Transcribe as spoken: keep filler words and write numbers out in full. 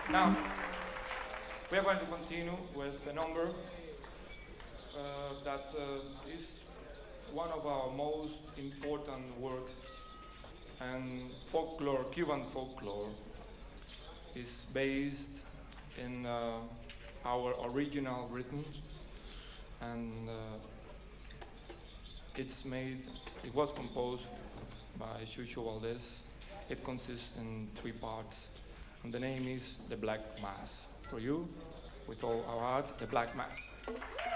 Now, we are going to continue with a number uh, that uh, is one of our most important works, and folklore, Cuban folklore, is based in uh, our original rhythms, and uh, it's made, it was composed by Chucho Valdez. It consists in three parts, and the name is The Black Mass. For you, with all our heart, The Black Mass.